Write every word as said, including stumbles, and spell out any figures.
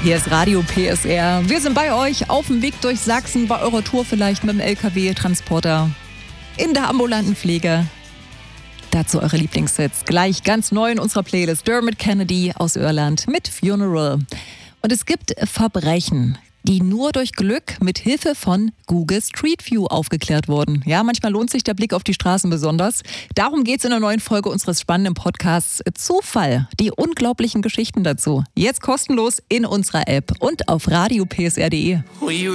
Hier ist Radio P S R. Wir sind bei euch auf dem Weg durch Sachsen, bei eurer Tour vielleicht mit dem L K W-Transporter, in der ambulanten Pflege. Dazu eure Lieblingssets. Gleich ganz neu in unserer Playlist. Dermot Kennedy aus Irland mit Funeral. Und es gibt Verbrechen, die nur durch Glück mit Hilfe von Google Street View aufgeklärt wurden. Ja, manchmal lohnt sich der Blick auf die Straßen besonders. Darum geht es in der neuen Folge unseres spannenden Podcasts Zufall. Die unglaublichen Geschichten dazu. Jetzt kostenlos in unserer App und auf radio p s r punkt d e.